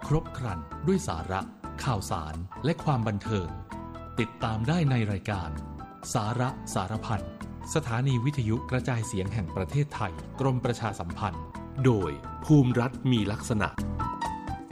ครบครันด้วยสาระข่าวสารและความบันเทิงติดตามได้ในรายการสาระสารพันสถานีวิทยุกระจายเสียงแห่งประเทศไทยกรมประชาสัมพันธ์โดยภูมิรัฐมีลักษณะ